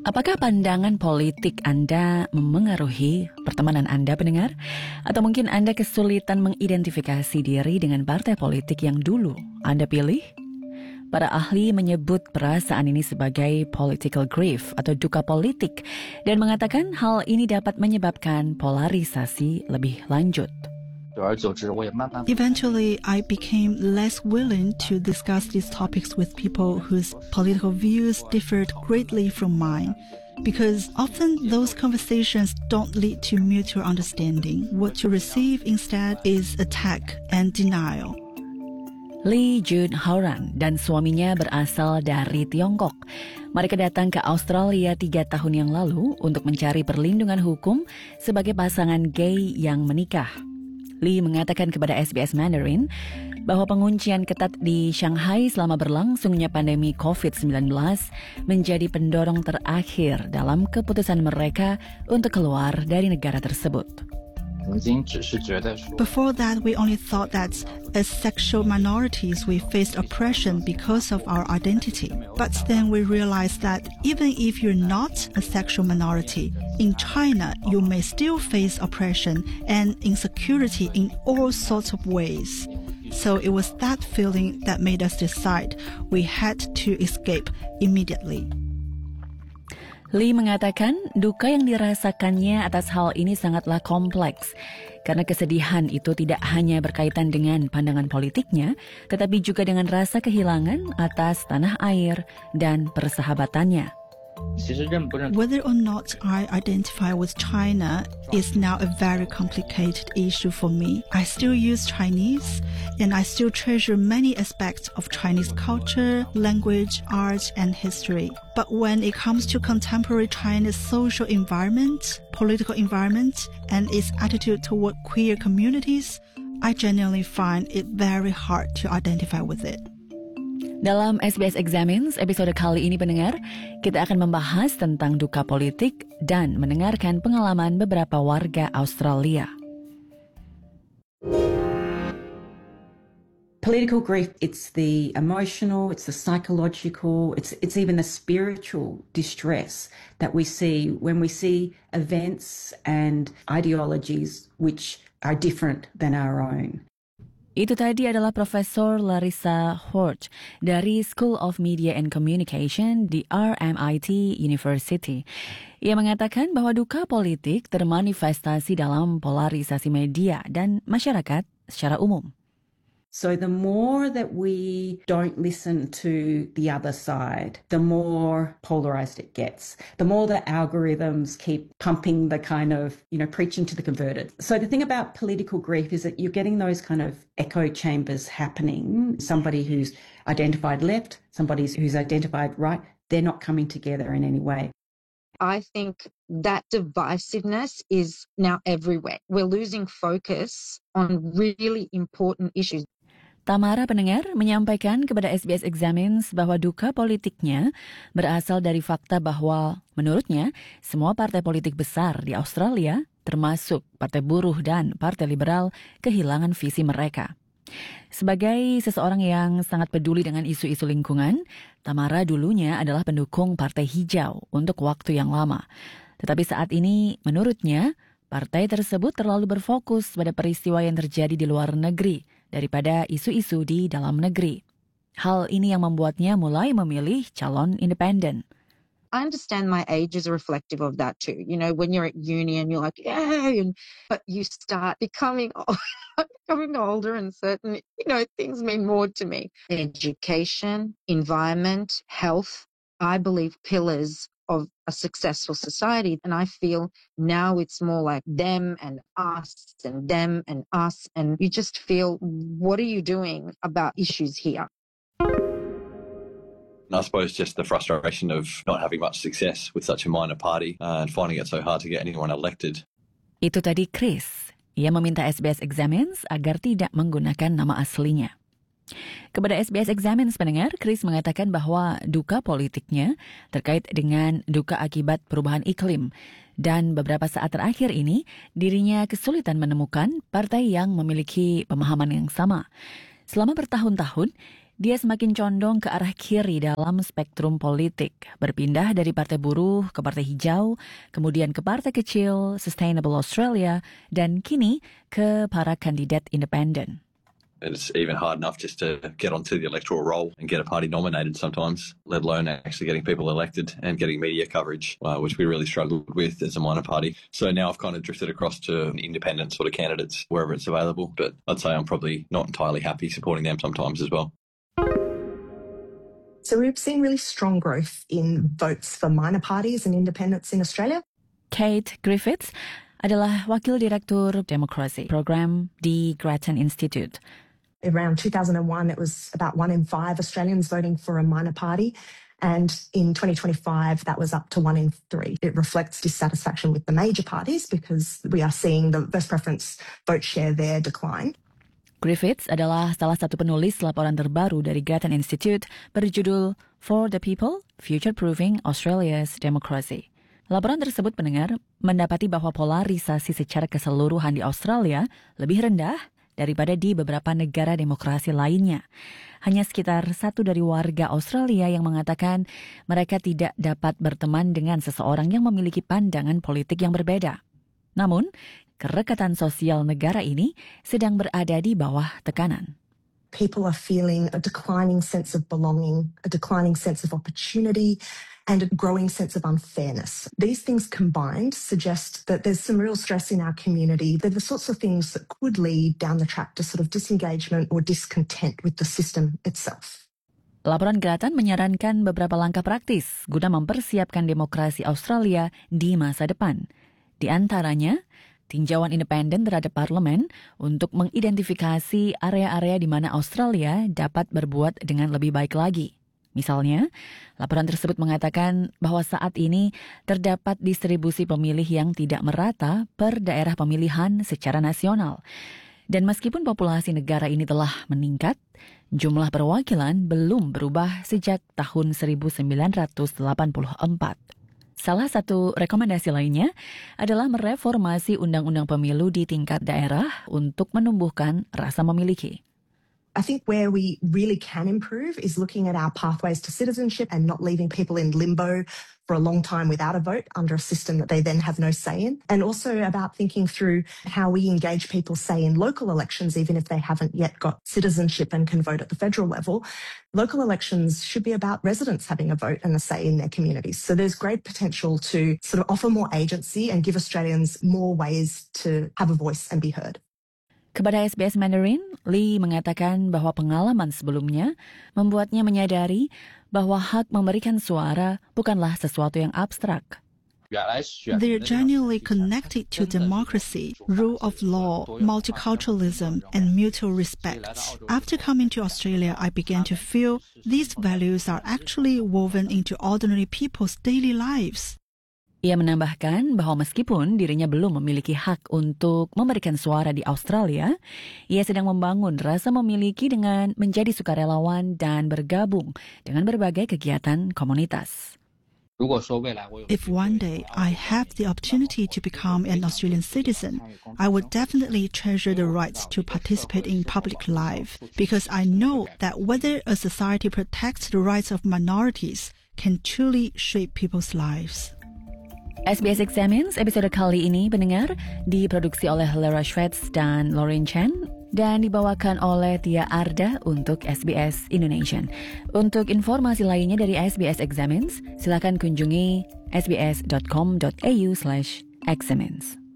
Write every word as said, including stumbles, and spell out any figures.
Apakah pandangan politik Anda memengaruhi pertemanan Anda, pendengar? Atau mungkin Anda kesulitan mengidentifikasi diri dengan partai politik yang dulu Anda pilih? Para ahli menyebut perasaan ini sebagai political grief atau duka politik dan mengatakan hal ini dapat menyebabkan polarisasi lebih lanjut. Eventually, I became less willing to discuss these topics with people whose political views differed greatly from mine, because often those conversations don't lead to mutual understanding. What you receive instead is attack and denial. Lee Jun-hauran dan suaminya berasal dari Tiongkok. Mereka datang ke Australia tiga tahun yang lalu untuk mencari perlindungan hukum sebagai pasangan gay yang menikah. Lee mengatakan kepada S B S Mandarin bahwa penguncian ketat di Shanghai selama berlangsungnya pandemi covid sembilan belas menjadi pendorong terakhir dalam keputusan mereka untuk keluar dari negara tersebut. Before that, we only thought that as sexual minorities, we faced oppression because of our identity. But then we realized that even if you're not a sexual minority, in China, you may still face oppression and insecurity in all sorts of ways. So it was that feeling that made us decide we had to escape immediately. Lee mengatakan duka yang dirasakannya atas hal ini sangatlah kompleks karena kesedihan itu tidak hanya berkaitan dengan pandangan politiknya, tetapi juga dengan rasa kehilangan atas tanah air dan persahabatannya. Whether or not I identify with China is now a very complicated issue for me. I still use Chinese, and I still treasure many aspects of Chinese culture, language, art, and history. But when it comes to contemporary China's social environment, political environment, and its attitude toward queer communities, I genuinely find it very hard to identify with it. Dalam S B S Examines episode kali ini, pendengar, kita akan membahas tentang duka politik dan mendengarkan pengalaman beberapa warga Australia. Political grief, it's the emotional, it's the psychological, it's it's even the spiritual distress that we see when we see events and ideologies which are different than our own. Itu tadi adalah Profesor Larissa Hort dari School of Media and Communication di R M I T University. Ia mengatakan bahwa duka politik termanifestasi dalam polarisasi media dan masyarakat secara umum. So the more that we don't listen to the other side, the more polarized it gets. The more the algorithms keep pumping the kind of, you know, preaching to the converted. So the thing about political grief is that you're getting those kind of echo chambers happening. Somebody who's identified left, somebody who's identified right, they're not coming together in any way. I think that divisiveness is now everywhere. We're losing focus on really important issues. Tamara, pendengar, menyampaikan kepada S B S Examines bahwa duka politiknya berasal dari fakta bahwa menurutnya semua partai politik besar di Australia, termasuk Partai Buruh dan Partai Liberal, kehilangan visi mereka. Sebagai seseorang yang sangat peduli dengan isu-isu lingkungan, Tamara dulunya adalah pendukung Partai Hijau untuk waktu yang lama. Tetapi saat ini, menurutnya, partai tersebut terlalu berfokus pada peristiwa yang terjadi di luar negeri daripada isu-isu di dalam negeri. Hal ini yang membuatnya mulai memilih calon independen. I understand my age is reflective of that too. You know, when you're at uni and you're like, yeah, and, but you start becoming, becoming older and certain, you know, things mean more to me. Education, environment, health, I believe pillars of a successful society. And I feel now it's more like them and us and them and us. And you just feel, what are you doing about issues here? And I suppose just the frustration of not having much success with such a minor party uh, and finding it so hard to get anyone elected. Itu tadi Chris. Ia meminta S B S Examines agar tidak menggunakan nama aslinya. Kepada S B S Examines, pendengar, Chris mengatakan bahwa duka politiknya terkait dengan duka akibat perubahan iklim. Dan beberapa saat terakhir ini, dirinya kesulitan menemukan partai yang memiliki pemahaman yang sama. Selama bertahun-tahun, dia semakin condong ke arah kiri dalam spektrum politik, berpindah dari Partai Buruh ke Partai Hijau, kemudian ke Partai Kecil, Sustainable Australia, dan kini ke para kandidat independen. It's even hard enough just to get onto the electoral roll and get a party nominated sometimes, let alone actually getting people elected and getting media coverage, uh, which we really struggled with as a minor party. So now I've kind of drifted across to independent sort of candidates wherever it's available, but I'd say I'm probably not entirely happy supporting them sometimes as well. So we've seen really strong growth in votes for minor parties and independents in Australia. Kate Griffiths adalah Wakil Direktur Demokrasi Program di Grattan Institute. Around two thousand one, it was about one in five Australians voting for a minor party. And in twenty twenty-five, that was up to one in three. It reflects dissatisfaction with the major parties because we are seeing the first preference vote share there decline. Griffiths adalah salah satu penulis laporan terbaru dari Grattan Institute berjudul For the People, Future-Proofing Australia's Democracy. Laporan tersebut pendengar mendapati bahwa polarisasi secara keseluruhan di Australia lebih rendah daripada di beberapa negara demokrasi lainnya. Hanya sekitar satu dari warga Australia yang mengatakan mereka tidak dapat berteman dengan seseorang yang memiliki pandangan politik yang berbeda. Namun, kerekatan sosial negara ini sedang berada di bawah tekanan. People are feeling a declining sense of belonging, a declining sense of opportunity, and a growing sense of unfairness. These things combined suggest that there's some real stress in our community. They're the sorts of things that could lead down the track to sort of disengagement or discontent with the system itself. Laporan Grattan menyarankan beberapa langkah praktis guna mempersiapkan demokrasi Australia di masa depan. Di antaranya, tinjauan independen terhadap parlemen untuk mengidentifikasi area-area di mana Australia dapat berbuat dengan lebih baik lagi. Misalnya, laporan tersebut mengatakan bahwa saat ini terdapat distribusi pemilih yang tidak merata per daerah pemilihan secara nasional. Dan meskipun populasi negara ini telah meningkat, jumlah perwakilan belum berubah sejak tahun seribu sembilan ratus delapan puluh empat. Salah satu rekomendasi lainnya adalah mereformasi undang-undang pemilu di tingkat daerah untuk menumbuhkan rasa memiliki. I think where we really can improve is looking at our pathways to citizenship and not leaving people in limbo for a long time without a vote under a system that they then have no say in. And also about thinking through how we engage people, say, in local elections, even if they haven't yet got citizenship and can vote at the federal level. Local elections should be about residents having a vote and a say in their communities. So there's great potential to sort of offer more agency and give Australians more ways to have a voice and be heard. Kepada S B S Mandarin, Lee mengatakan bahwa pengalaman sebelumnya membuatnya menyadari bahwa hak memberikan suara bukanlah sesuatu yang abstrak. They're genuinely connected to democracy, rule of law, multiculturalism, and mutual respect. After coming to Australia, I began to feel these values are actually woven into ordinary people's daily lives. Ia menambahkan bahwa meskipun dirinya belum memiliki hak untuk memberikan suara di Australia, ia sedang membangun rasa memiliki dengan menjadi sukarelawan dan bergabung dengan berbagai kegiatan komunitas. If one day I have the opportunity to become an Australian citizen, I would definitely treasure the rights to participate in public life, because I know that whether a society protects the rights of minorities can truly shape people's lives. S B S Examines episode kali ini pendengar diproduksi oleh Lara Schwetz dan Lauren Chen dan dibawakan oleh Tia Arda untuk S B S Indonesian. Untuk informasi lainnya dari S B S Examines, silakan kunjungi s b s dot com dot a u slash examines.